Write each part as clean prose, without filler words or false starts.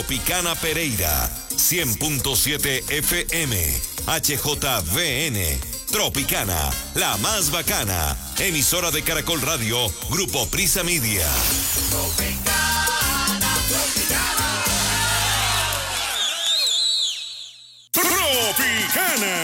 Tropicana Pereira, 100.7 FM, HJVN, Tropicana, la más bacana, emisora de Caracol Radio, Grupo Prisa Media. Tropicana.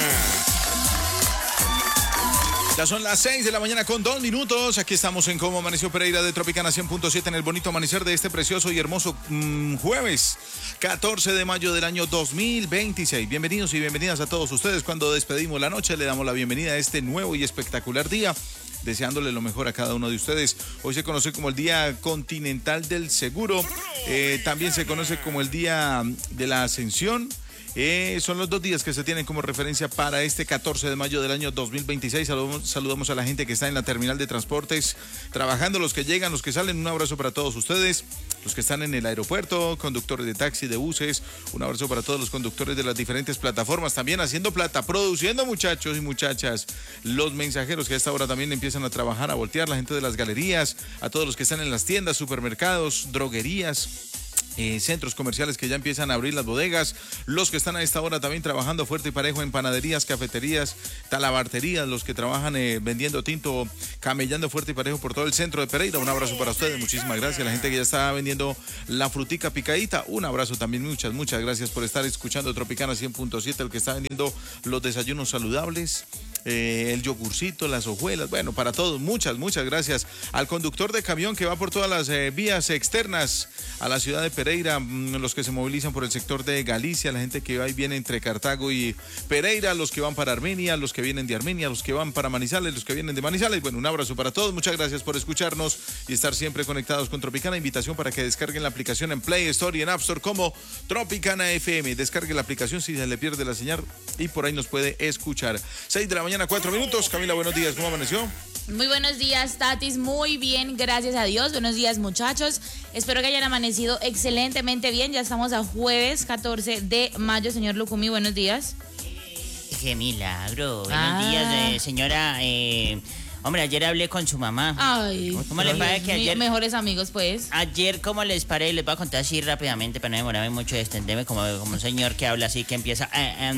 Ya son las 6 de la mañana con 2 minutos. Aquí estamos en Cómo Amaneció Pereira de Tropicana 100.7 en el bonito amanecer de este precioso y hermoso jueves 14 de mayo del año 2026. Bienvenidos y bienvenidas a todos ustedes. Cuando despedimos la noche, le damos la bienvenida a este nuevo y espectacular día, deseándole lo mejor a cada uno de ustedes. Hoy se conoce como el Día Continental del Seguro. También se conoce como el Día de la Ascensión. Son los 2 días que se tienen como referencia para este 14 de mayo del año 2026. Saludamos a la gente que está en la terminal de transportes, trabajando, los que llegan, los que salen. Un abrazo para todos ustedes, los que están en el aeropuerto, conductores de taxi, de buses. Un abrazo para todos los conductores de las diferentes plataformas, también haciendo plata, produciendo, muchachos y muchachas. Los mensajeros que a esta hora también empiezan a trabajar, a voltear, la gente de las galerías, a todos los que están en las tiendas, supermercados, droguerías, centros comerciales que ya empiezan a abrir las bodegas, los que están a esta hora también trabajando fuerte y parejo en panaderías, cafeterías, talabarterías, los que trabajan vendiendo tinto, camellando fuerte y parejo por todo el centro de Pereira. Un abrazo para ustedes, muchísimas gracias. La gente que ya está vendiendo la frutica picadita, un abrazo también, muchas gracias por estar escuchando Tropicana 100.7, el que está vendiendo los desayunos saludables, el yogurcito, las hojuelas, bueno, para todos, muchas gracias. Al conductor de camión que va por todas las vías externas a la ciudad de Pereira, los que se movilizan por el sector de Galicia, la gente que va y viene entre Cartago y Pereira, los que van para Armenia, los que vienen de Armenia, los que van para Manizales, los que vienen de Manizales. Bueno, un abrazo para todos, muchas gracias por escucharnos y estar siempre conectados con Tropicana. Invitación para que descarguen la aplicación en Play Store y en App Store como Tropicana FM. Descargue la aplicación si se le pierde la señal y por ahí nos puede escuchar. 6 de la mañana, 4 minutos. Camila, buenos días, ¿cómo amaneció? Muy buenos días, Tatis, muy bien, gracias a Dios. Buenos días, muchachos. Espero que hayan amanecido excelentemente bien. Ya estamos a jueves 14 de mayo. Señor Lucumí, buenos días. ¡Qué milagro! Buenos días, señora. Hombre, ayer hablé con su mamá. Ay, ¿Cómo les parece que ayer? Mejores amigos, pues. Ayer, ¿cómo les parece? Les voy a contar así rápidamente para no demorarme mucho de extenderme como un señor que habla así, que empieza.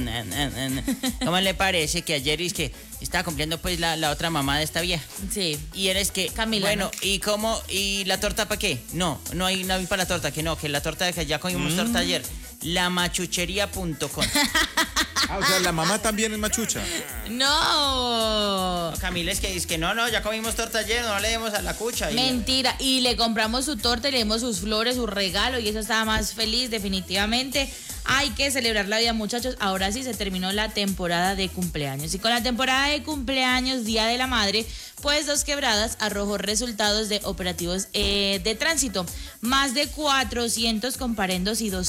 ¿Cómo le parece que ayer es que estaba cumpliendo pues la otra mamá de esta vieja? Sí. Y eres que. Camila. Bueno, ¿no? ¿y cómo? ¿Y la torta para qué? No hay para la torta, que la torta de que ya comimos torta ayer. Lamachuchería.com. O sea, la mamá también es machucha. No. Camila es que no, ya comimos torta ayer, no le demos a la cucha. Mentira, y le compramos su torta y le dimos sus flores, su regalo, y eso estaba más feliz, definitivamente. Hay que celebrar la vida, muchachos. Ahora sí se terminó la temporada de cumpleaños. Y con la temporada de cumpleaños, Día de la Madre, pues Dos Quebradas arrojó resultados de operativos de tránsito. Más de 400 comparendos y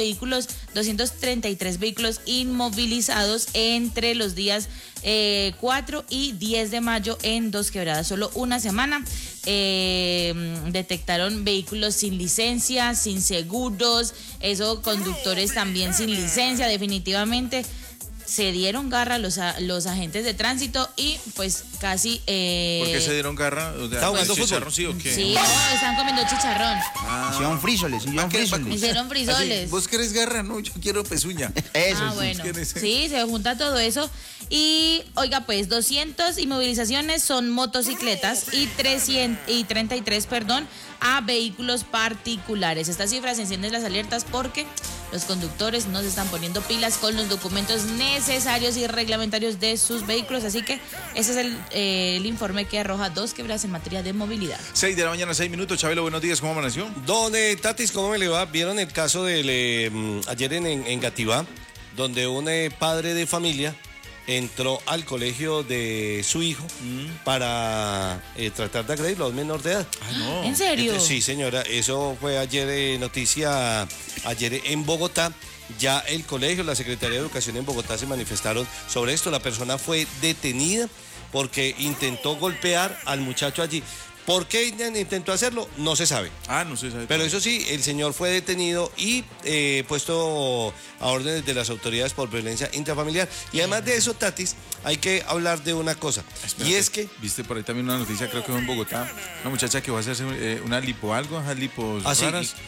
233 vehículos inmovilizados entre los días 4 y 10 de mayo en Dos Quebradas. Solo una semana detectaron vehículos sin licencia, sin seguros, conductores también sin licencia. Definitivamente se dieron garra los agentes de tránsito y pues casi... ¿Por qué se dieron garra? ¿Está jugando fútbol? ¿Sí o qué? Sí, no, están comiendo chicharrón. Hicieron frisoles. Hicieron frisoles. ¿Vos querés garra? No, yo quiero pezuña. Eso. Bueno, sí, se junta todo eso. Y, oiga, pues, 200 inmovilizaciones son motocicletas y 33, a vehículos particulares. Estas cifras encienden las alertas porque los conductores no se están poniendo pilas con los documentos necesarios y reglamentarios de sus vehículos. Así que ese es el informe que arroja Dos Quebradas en materia de movilidad. 6 de la mañana, 6 minutos. Chabelo, buenos días, ¿cómo amaneció? Don Tatis, ¿cómo me le va? ¿Vieron el caso de ayer en Gativá, donde un padre de familia entró al colegio de su hijo para tratar de agredirlo a un menor de edad? No. ¿En serio? Sí, señora, eso fue ayer noticia, ayer en Bogotá. Ya el colegio, la Secretaría de Educación en Bogotá se manifestaron sobre esto. La persona fue detenida porque intentó golpear al muchacho allí. ¿Por qué intentó hacerlo? No se sabe. No se sabe. Pero eso sí, el señor fue detenido y puesto a órdenes de las autoridades por violencia intrafamiliar. Y además de eso, Tatis, hay que hablar de una cosa. Espérate, y es que... ¿Viste por ahí también una noticia, creo que fue en Bogotá? Una muchacha que va a hacerse una lipo algo, lipo raras.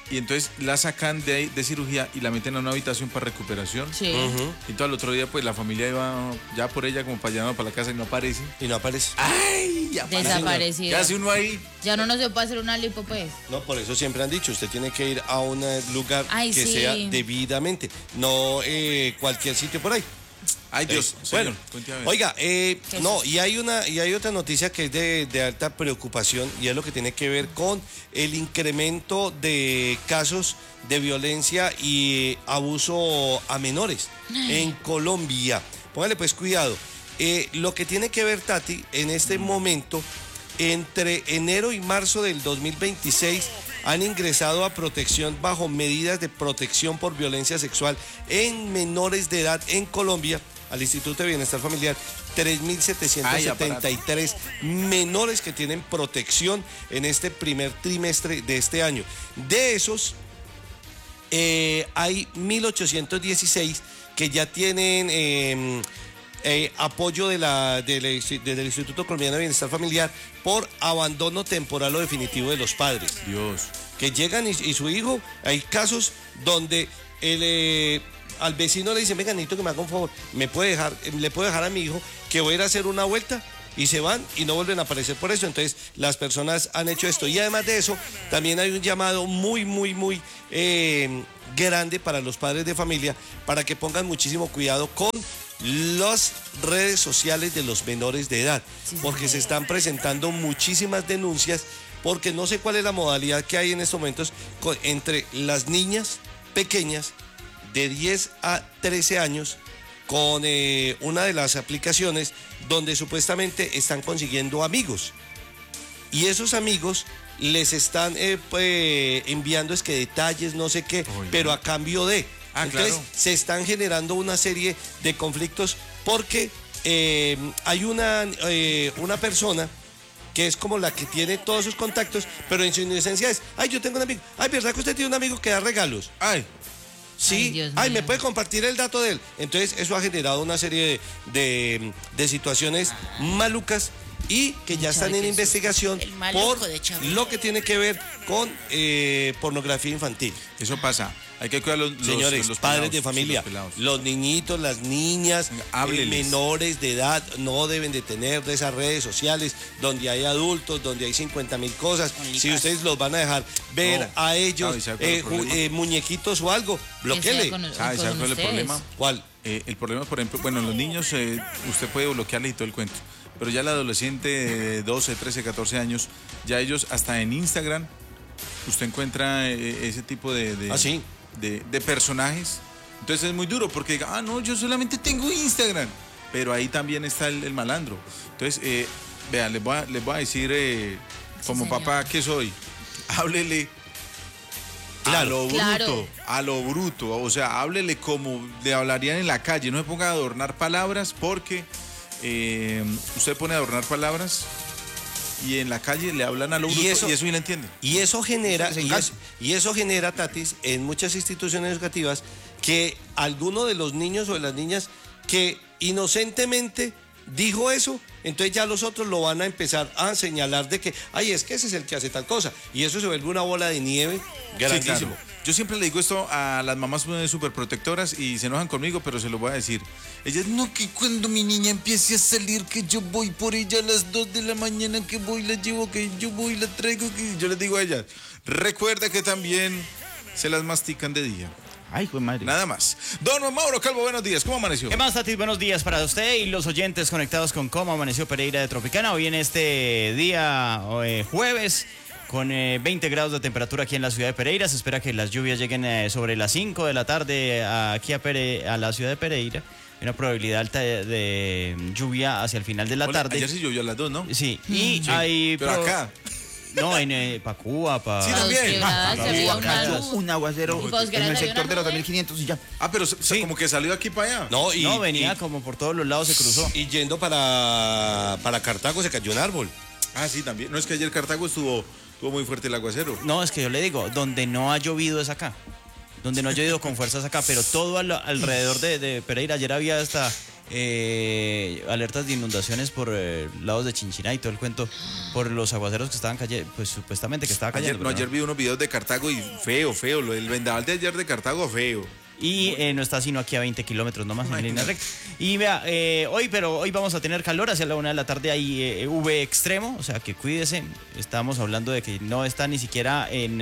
y entonces la sacan de ahí de cirugía y la meten a una habitación para recuperación. Sí. Y todo el otro día, pues la familia iba ya por ella como para allá, para la casa y no aparece. Y no aparece. ¡Ay! Ya aparece. Desaparecido. ¿Qué hace uno ahí? Ya no se puede hacer una lipo, pues. No, por eso siempre han dicho, usted tiene que ir a un lugar Ay, que sí. sea debidamente, no cualquier sitio por ahí. Ay, Dios. Bueno, señor, cuente a ver. oiga, no, y hay otra noticia que es de alta preocupación y es lo que tiene que ver con el incremento de casos de violencia y abuso a menores en Colombia. Póngale pues cuidado. Lo que tiene que ver, Tati, en este momento, entre enero y marzo del 2026 han ingresado a protección bajo medidas de protección por violencia sexual en menores de edad en Colombia al Instituto de Bienestar Familiar 3.773 menores que tienen protección en este primer trimestre de este año. De esos, hay 1.816 que ya tienen apoyo del Instituto Colombiano de Bienestar Familiar por abandono temporal o definitivo de los padres. Dios. Que llegan y su hijo, hay casos donde al vecino le dicen, venga, necesito que me haga un favor, le puedo dejar a mi hijo que voy a ir a hacer una vuelta, y se van y no vuelven a aparecer por eso. Entonces las personas han hecho esto, y además de eso también hay un llamado muy grande para los padres de familia para que pongan muchísimo cuidado con las redes sociales de los menores de edad, porque se están presentando muchísimas denuncias, porque no sé cuál es la modalidad que hay en estos momentos entre las niñas pequeñas de 10 a 13 años con una de las aplicaciones donde supuestamente están consiguiendo amigos, y esos amigos les están enviando es que detalles, no sé qué, pero a cambio de... Entonces claro. se están generando una serie de conflictos porque hay una persona que es como la que tiene todos sus contactos, pero en su inocencia es, ay, yo tengo un amigo, ay, ¿verdad que usted tiene un amigo que da regalos? Ay. Sí, Dios ay, mío. ¿me puede compartir el dato de él? Entonces eso ha generado una serie de situaciones malucas y que ya están en investigación El maluco por de Chavo. lo que tiene que ver con pornografía infantil. Eso pasa. Hay que cuidar los Señores, los padres pelados, de familia, sí, los pelados. los niñitos, las niñas, Venga, hábleles. menores de edad no deben de tener de esas redes sociales donde hay adultos, donde hay 50.000 cosas. OnlyFans. Si ustedes los van a dejar ver No, a ellos ¿sabe cuál es el problema? muñequitos o algo, bloqueele. Con ¿Sabe cuál es el ustedes. problema? ¿Cuál? El problema, por ejemplo, bueno, los niños, usted puede bloquearles y todo el cuento, pero ya el adolescente de 12, 13, 14 años, ya ellos hasta en Instagram, usted encuentra ese tipo Ah, sí. de personajes. Entonces es muy duro porque diga, no, yo solamente tengo Instagram, pero ahí también está el malandro. Entonces, vean, les voy a decir, como señor. papá que soy, háblele Claro. a lo bruto, Claro. a lo bruto, o sea, háblele como le hablarían en la calle, no se ponga a adornar palabras porque usted pone a adornar palabras y en la calle le hablan a lo bruto y eso ni le entienden. Y eso genera, y eso genera, Tatis, en muchas instituciones educativas, que alguno de los niños o de las niñas que inocentemente dijo eso, entonces ya los otros lo van a empezar a señalar de que, ay, es que ese es el que hace tal cosa. Y eso se vuelve una bola de nieve grandísimo. Sí, claro. Yo siempre le digo esto a las mamás súper protectoras y se enojan conmigo, pero se lo voy a decir. Ellas, no, que cuando mi niña empiece a salir, que yo voy por ella a las 2 de la mañana, que voy, la llevo, que yo voy, la traigo, que yo les digo a ellas, recuerda que también se las mastican de día. Ay, pues madre. Nada más. Don Mauro Calvo, buenos días. ¿Cómo amaneció? ¿Qué más, Tatis? Buenos días para usted y los oyentes conectados con Cómo Amaneció Pereira de Tropicana. Hoy en este día jueves, con 20 grados de temperatura aquí en la ciudad de Pereira. Se espera que las lluvias lleguen sobre las 5 de la tarde aquí a la ciudad de Pereira. Hay una probabilidad alta de lluvia hacia el final de la Hola, tarde. Ayer sí llovió a las 2, ¿no? Sí, y hay... Pero acá. No, en Cuba, Sí, Para también. los quebradas se veía una Cayó luz. un aguacero Y en posgrado el había sector una de los nube. 2500 y ya. Pero como que salió de aquí para allá. No, No, venía como por todos los lados, se cruzó. y yendo para Cartago se cayó un árbol. Ah, sí, también. No, es que ayer Cartago estuvo muy fuerte el aguacero. No, es que yo le digo, donde no ha llovido es acá. Donde no ha llovido con fuerzas acá, pero todo alrededor de Pereira. Ayer había hasta alertas de inundaciones por lados de Chinchiná y todo el cuento por los aguaceros que estaban cayendo, pues supuestamente que estaba cayendo. Ayer vi unos videos de Cartago y feo, el vendaval de ayer de Cartago feo. Y no está sino aquí a 20 kilómetros nomás en línea recta. Y vea, hoy vamos a tener calor, hacia la 1 de la tarde hay V extremo, o sea que cuídese. Estamos hablando de que no está ni siquiera en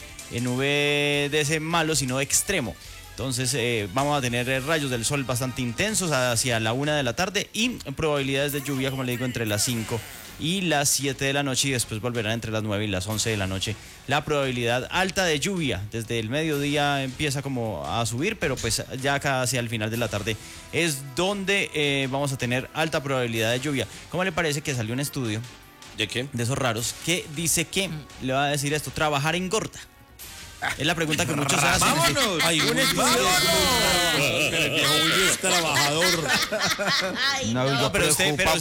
V de ese malo, sino extremo. Entonces vamos a tener rayos del sol bastante intensos hacia la 1 de la tarde y probabilidades de lluvia, como le digo, entre las 5 y las 7 de la noche, y después volverán entre las 9 y las 11 de la noche. La probabilidad alta de lluvia desde el mediodía empieza como a subir, pero pues ya acá hacia el final de la tarde es donde vamos a tener alta probabilidad de lluvia. ¿Cómo le parece que salió un estudio ¿De qué? de esos raros que dice que, le va a decir esto, trabajar engorda? Es la pregunta que muchos hacen. ¡Vámonos! Ay, un el viejo Willy es trabajador. No, pero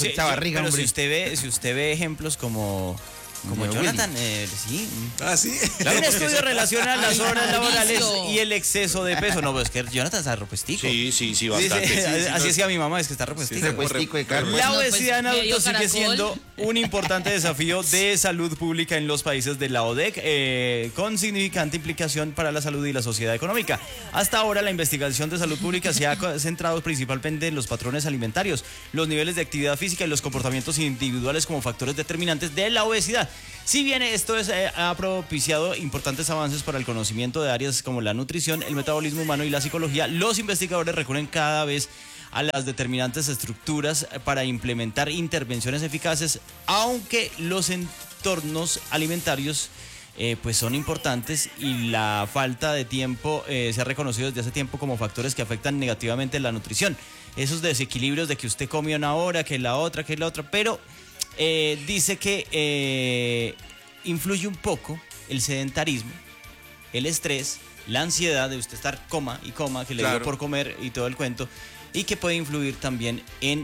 si usted ve ejemplos como Jonathan, sí. Ah, sí. Un estudio relaciona las horas laborales y el exceso de peso. No, pero es que Jonathan está repuestico. Sí, bastante. Dice, así decía mi mamá, es que está repuestico. Repuestico de carne. La No, pues, obesidad en medio adultos sigue caracol. siendo un importante desafío de salud pública en los países de la ODEC, con significante implicación para la salud y la sociedad económica. Hasta ahora, la investigación de salud pública se ha centrado principalmente en los patrones alimentarios, los niveles de actividad física y los comportamientos individuales como factores determinantes de la obesidad. Si bien esto ha propiciado importantes avances para el conocimiento de áreas como la nutrición, el metabolismo humano y la psicología, los investigadores recurren cada vez a las determinantes estructuras para implementar intervenciones eficaces, aunque los entornos alimentarios pues son importantes y la falta de tiempo se ha reconocido desde hace tiempo como factores que afectan negativamente la nutrición. Esos desequilibrios de que usted come una hora, que la otra, pero dice que influye un poco el sedentarismo, el estrés, la ansiedad de usted estar coma y coma, que le dio por comer y todo el cuento, y que puede influir también en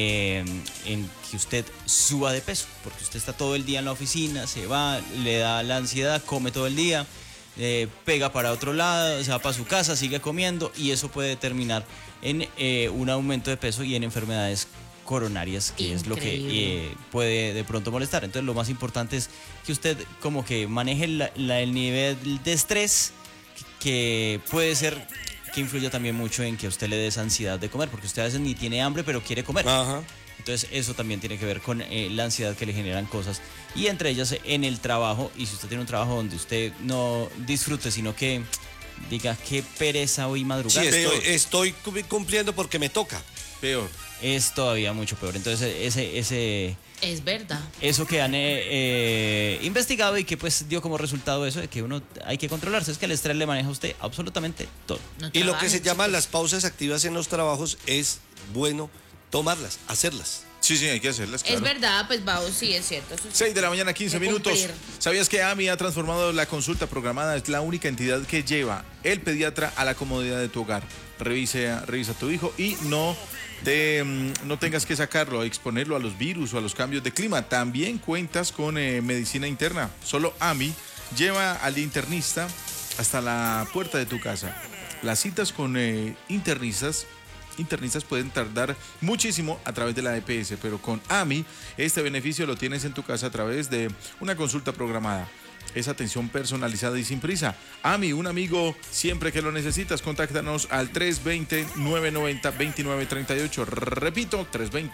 que usted suba de peso, porque usted está todo el día en la oficina, se va, le da la ansiedad, come todo el día, pega para otro lado, se va para su casa, sigue comiendo, y eso puede terminar en un aumento de peso y en enfermedades coronarias, que es lo que puede de pronto molestar. Entonces lo más importante es que usted como que maneje el nivel de estrés, que puede ser que influya también mucho en que a usted le dé esa ansiedad de comer, porque usted a veces ni tiene hambre pero quiere comer. Ajá. Entonces eso también tiene que ver con la ansiedad que le generan cosas, y entre ellas en el trabajo. Y si usted tiene un trabajo donde usted no disfrute, sino que diga qué pereza hoy madrugar, Sí, estoy cumpliendo porque me toca. Peor. es todavía mucho peor. Entonces Es verdad. eso que han investigado y que pues dio como resultado eso de que uno hay que controlarse, es que el estrés le maneja a usted absolutamente todo. No Y lo que trabajen, se llama chicos. las pausas activas en los trabajos es bueno tomarlas, hacerlas. Sí, hay que hacerlas, claro. Es verdad, pues Bao, sí, es cierto. Eso sí. 6 de la mañana, 15 De minutos. cumplir. ¿Sabías que AMI ha transformado la consulta programada? Es la única entidad que lleva el pediatra a la comodidad de tu hogar. Revisa a tu hijo y no tengas que sacarlo, exponerlo a los virus o a los cambios de clima. También cuentas con medicina interna. Solo AMI lleva al internista hasta la puerta de tu casa. Las citas con internistas pueden tardar muchísimo a través de la EPS, pero con AMI este beneficio lo tienes en tu casa a través de una consulta programada. Es atención personalizada y sin prisa. AMI, un amigo siempre que lo necesitas. Contáctanos al 320-990-2938. Repito,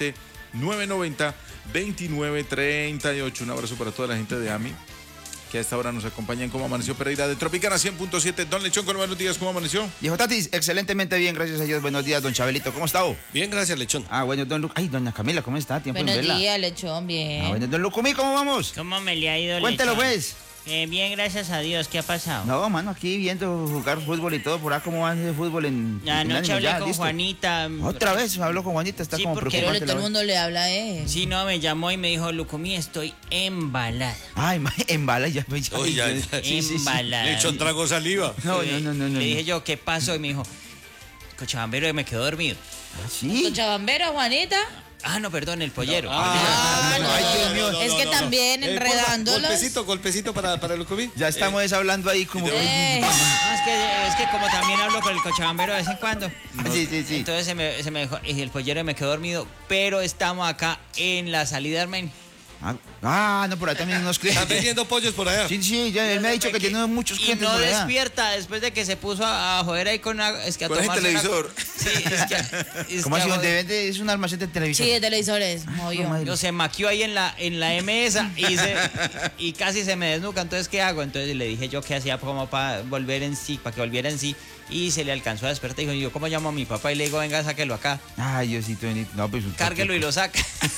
320-990-2938. Un abrazo para toda la gente de AMI que a esta hora nos acompañan. Como amaneció Pereira de Tropicana 100.7. Don Lechón, con buenos días, ¿cómo amaneció? Viejo Tatis, excelentemente bien, gracias a Dios. Buenos días, don Chabelito, ¿cómo está? Bien, gracias, Lechón. Bueno, don Ay, doña Camila, ¿cómo está? Tiempo Buenos sin verla. días, Lechón, bien. Bueno, don Lucumí, ¿cómo vamos? ¿Cómo me le ha ido, Cuéntelo, Lechón? pues. Bien, gracias a Dios. ¿Qué ha pasado? No, mano, aquí viendo jugar fútbol y todo, por ahí cómo va ese fútbol en Anoche ánimo, hablé ya, con listo. Juanita. Otra vez habló con Juanita, está Sí, como porque Pero preocupante. todo el la mundo le habla, Sí, no, me llamó y me dijo, Lucumí, estoy embalada. Ay, embala ya. Oye, ya. Sí, sí. Embalada. Lechón trago saliva. No. Le dije yo, ¿qué pasó? Y me dijo, Cochabambero, me quedó dormido. ¿Ah, sí? Cochabambero, Juanita. Ah, no, perdón, el pollero. Ay, Dios mío. Es que también enredándolos. Golpecito para el Lucumí. Ya estamos hablando ahí como... No, es que como también hablo con el cochabambero de vez en cuando. Sí. Entonces se me dejó, y el pollero me quedó dormido, pero estamos acá en la salida de Armenia. No, por ahí también unos Están clientes. vendiendo pollos por allá. Sí, ya él me ha dicho que tiene muchos Y clientes no por allá. despierta después de que se puso a joder ahí con es que a Con ese tomarse una- televisor. Sí, es ¿Cómo que así? a ¿Dónde joder- vende? Es un almacén de televisión. Sí, de televisores, obvio. madre. Yo se maquió ahí en la MS y casi se me desnuca. Entonces, ¿qué hago? Entonces le dije yo qué hacía como para volver en sí, para que volviera en sí. Y se le alcanzó a despertar. Y dijo, yo, ¿cómo llamo a mi papá? Y le digo, venga, sáquelo acá. Ay, Diosito bendito. No, pues... Cárguelo y lo saca.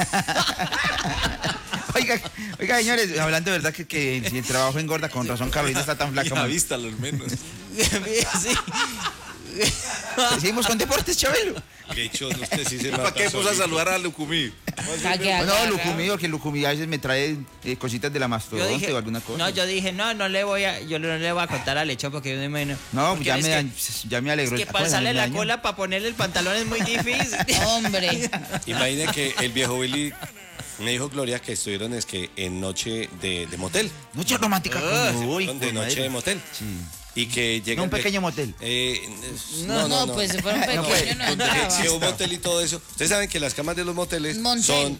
Oiga, señores, hablando de verdad que si el trabajo engorda, con razón Carolina está tan flaca. Y la man. vista, los menos. Sí. Seguimos con deportes, Chabelo. De hecho, usted sí se ¿Para mata qué puso a solito. saludar a Lucumí? No, Lucumí, que Lucumí a veces me trae cositas de la Yo mastodonte dije, o alguna cosa. no, yo dije, no le voy a contar al lechón porque yo no me... No, porque ya es me, que- ya me alegró. Es que para sale la cola para ponerle el pantalón es muy difícil. Hombre. Imagine que el viejo Willy me dijo Gloria que estuvieron en noche de motel. Noche romántica. Uy, De con noche madre. de motel. Sí. Y que llegan... No, un pequeño motel. No, pues si fuera un pequeño no entraba. Sí, un motel y todo eso. Ustedes saben que las camas de los moteles Montel. son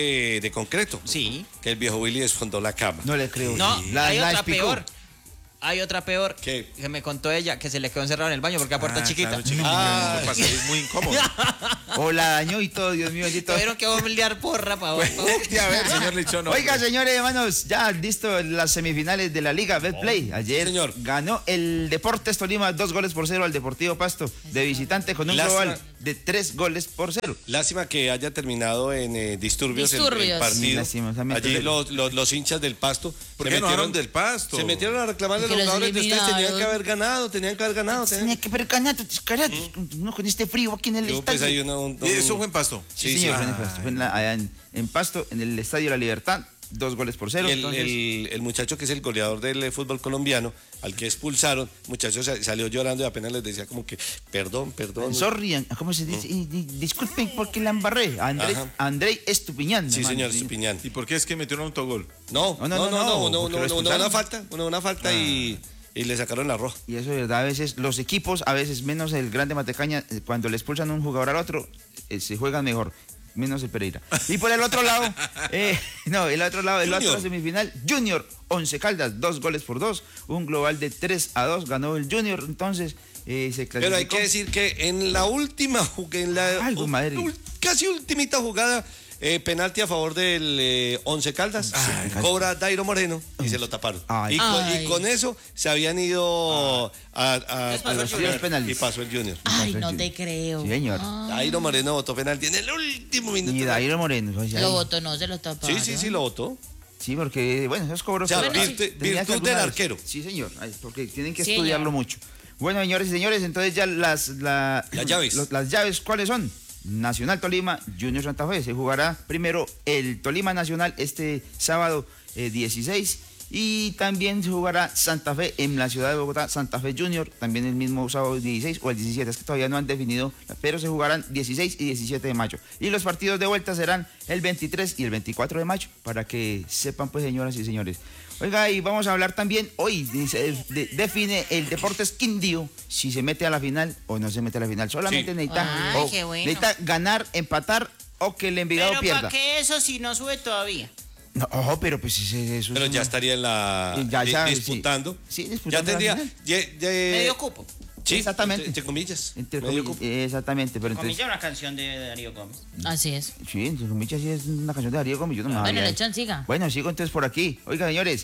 de concreto. Sí. Que el viejo Willy desfondó la cama. No le creo. No, Sí. hay otra explicó. peor. Hay otra peor. ¿Qué? Que me contó ella que se le quedó encerrado en el baño porque la puerta chiquita. Claro, chiquita. Ah. Eso pasa, es muy incómodo. O la dañó y todo, Dios mío, bendito. Tuvieron que bombear porra para Ya, a ver, señor Lechón. Oiga, señores, hermanos, ya listo las semifinales de la Liga Betplay. Ayer señor. ganó el Deportes Tolima 2-0 al Deportivo Pasto de visitante con un Lástima. global de 3-0. Lástima que haya terminado en disturbios, el Disturbios. partido. Sí, lastimosamente. Allí los hinchas del Pasto ¿Por qué no hablaron del Pasto? Se metieron a reclamar de Que los los jugadores de ustedes. Tenían eliminaron. que haber ganado. Tenía que haber ganado, descarado, no con este frío aquí en el Yo, pues, estadio. hay un- ¿Y eso fue en Pasto? Sí, señor, sí. fue en Pasto, fue allá en Pasto, en el Estadio La Libertad, 2-0. Y entonces, el muchacho que es el goleador del fútbol colombiano, al que expulsaron, muchacho salió llorando y apenas les decía como que perdón. sorry, ¿cómo se dice? Disculpen porque la embarré. Ajá. Andrei Estupiñán. Sí, hermano, señor sí. Estupiñán. ¿Y por qué es que metieron un autogol? No, porque lo expulsaron. una falta y le sacaron la roja. Y eso es verdad, a veces los equipos, a veces menos el Grande Matecaña, cuando le expulsan a un jugador al otro, se juegan mejor. Menos el Pereira. Y por el otro lado, el otro semifinal, Junior, 11 Caldas, 2-2, un global de 3-2, ganó el Junior, entonces se clasificó. Pero hay que decir que en la última Algo, madre. casi ultimita jugada, penalti a favor del 11 Caldas, cobra Dairo Moreno y se lo taparon. Ay. Y con eso se habían ido a los tiros penales. y pasó el Junior. Ay, no te creo. Sí, señor. Dairo Moreno votó penalti en el último minuto. Y Dairo Moreno. pues, Lo ahí. votó, no se lo taparon. Sí, lo votó. Sí, porque, bueno, esos cobros... O sea, Tenía virtud que del alguna vez. arquero. Sí, señor, porque tienen que Sí, estudiarlo señor. mucho. Bueno, señores y señores, entonces ya las llaves. Las llaves, ¿cuáles son? Nacional Tolima, Junior Santa Fe. Se jugará primero el Tolima Nacional este sábado 16 y también se jugará Santa Fe en la ciudad de Bogotá, Santa Fe Junior, también el mismo sábado 16 o el 17, es que todavía no han definido, pero se jugarán 16 y 17 de mayo. Y los partidos de vuelta serán el 23 y el 24 de mayo, para que sepan pues, señoras y señores. Oiga, y vamos a hablar también, hoy define el Deportes Quindío si se mete a la final o no se mete a la final. Solamente Sí. Ay, necesita, qué bueno. necesita ganar, empatar o que el Envigado Pero pierda. ¿para qué eso si no sube todavía? No, ojo, pero pues eso Pero es ya un- estaría en la Ya, ya, disputando. sí, Ya disputando tendría la final. Medio cupo. Sí, Exactamente. entre comillas. Entre medio comillas, cupo. exactamente, pero entonces... Comilla una canción de Darío Gómez. Así es. Sí, entre comillas sí es una canción de Darío Gómez, yo no me Bueno, sabía. Lechón, siga. Bueno, sigo entonces por aquí. Oiga, señores.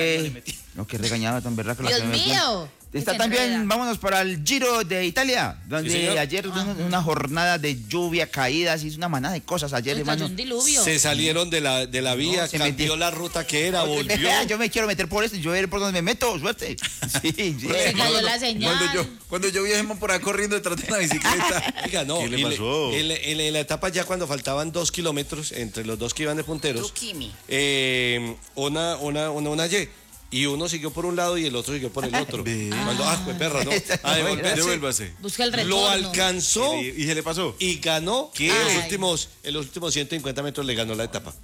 No, que regañaba tan verdad que la Dios que me metí. mío. Está Se también, enreda. vámonos para el Giro de Italia, donde Sí, señor. ayer una jornada de lluvia, caídas, hizo una manada de cosas ayer, Uy, cayó hermano. un diluvio. Se salieron de la vía, se cambió metió. la ruta que era, volvió. Yo me quiero meter por esto, yo ver por donde me meto, suerte. Sí, sí. Se cayó la señal. Cuando yo vi a Gemón por ahí corriendo detrás de una bicicleta. Oiga, no, ¿Qué le y pasó? en la etapa ya cuando faltaban 2 kilómetros entre los dos que iban de punteros, Tukimi. una Y y uno siguió por un lado y el otro siguió por el otro. Cuando, fue perra, ¿no? A devolverse. Devuélvase. Busca el retorno. Lo alcanzó ¿Y se le pasó? y ganó. ¿Qué? En los últimos 150 metros le ganó la etapa.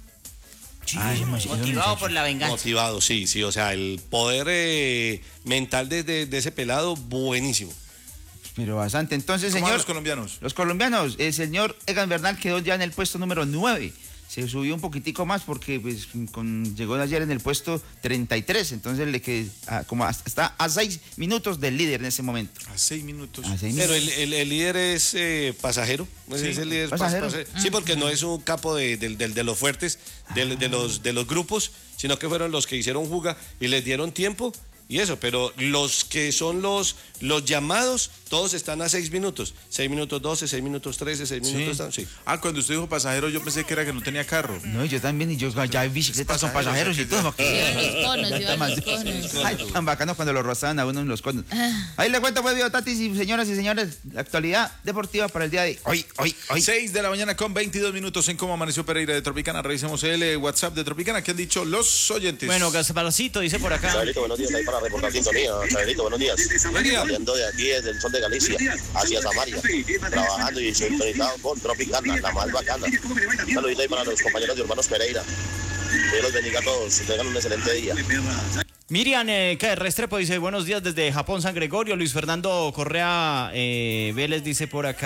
Motivado por la venganza. Motivado, sí, o sea, el poder mental de ese pelado, buenísimo. Pero bastante. Entonces, ¿Cómo van señor. los colombianos? Los colombianos, el señor Egan Bernal quedó ya en el puesto número 9. Se subió un poquitico más porque pues, llegó ayer en el puesto 33. Entonces le quedó está a 6 minutos del líder en ese momento. A 6 minutos. A 6 Pero minutos. el líder es pasajero. ¿Es el líder ¿Pasajero? Sí, porque no es un capo de los fuertes, de los grupos, sino que fueron los que hicieron fuga y les dieron tiempo. Y eso, pero los que son los llamados, todos están a 6 minutos. 6 minutos 12, 6 minutos 13, 6 minutos... Sí. Cuando usted dijo pasajero, yo pensé que era que no tenía carro. No, yo también, y yo ya hay bicicletas con pasajeros y todo. Iban los conos. Ay, tan bacano cuando lo rozaban a uno en los conos. Ahí le cuento, pues, Tatis y señoras y señores, la actualidad deportiva para el día de hoy. 6 de la mañana con 22 minutos en Cómo Amaneció Pereira de Tropicana. Revisemos el WhatsApp de Tropicana. ¿Qué han dicho los oyentes? Bueno, Gasparcito dice por acá. Chabelito, buenos días, ahí para reportar sintonía. Chabelito, buenos días. Saliendo de aquí desde el sol de Galicia hacia Samaria, trabajando y sintonizado con Tropicana, la más bacana. Un saludito ahí para los compañeros de Hermanos Pereira. Dios los bendiga a todos, que tengan un excelente día. Miriam Restrepo dice, buenos días desde Japón, San Gregorio. Luis Fernando Correa Vélez dice por acá.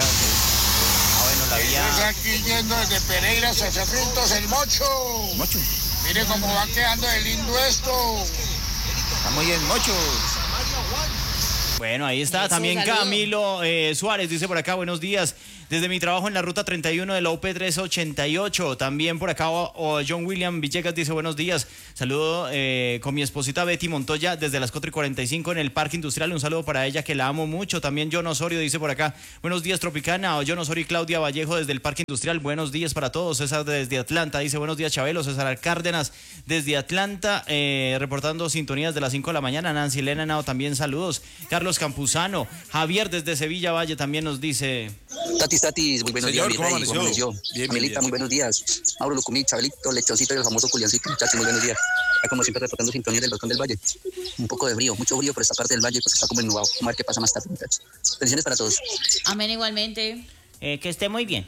Bueno, la vía... Aquí yendo desde Pereira hacia Cerritos, el Mocho. Mire cómo va quedando de lindo esto. Está muy bien, Mocho. Bueno, ahí está. También saludo. Camilo Suárez dice por acá, buenos días. Desde mi trabajo en la ruta 31 de la UP 388. También por acá John William Villegas dice buenos días. Saludo con mi esposita Betty Montoya desde las 4:45 en el Parque Industrial. Un saludo para ella que la amo mucho. También John Osorio dice por acá, buenos días Tropicana. John Osorio y Claudia Vallejo desde el Parque Industrial. Buenos días para todos. César desde Atlanta dice buenos días Chabelo. César Cárdenas desde Atlanta reportando sintonías de las 5 de la mañana. Nancy Elena Nao también saludos. Carlos Campuzano. Javier desde Sevilla Valle también nos dice... Tatis, muy buenos Señor, días, ¿cómo mi rey, ¿cómo amaneció? amaneció? Bien, Amelita, bien. muy buenos días. Mauro Lucumí, Chabelito, Lechoncito y el famoso Juliancito, muchachos, muy buenos días. Acá como siempre reportando sintonía del balcón del Valle. Un poco de frío, mucho frío por esta parte del Valle, pues está como ennubado. Vamos a ver qué pasa más tarde, muchachos. Bendiciones para todos. Amén igualmente. Que esté muy bien.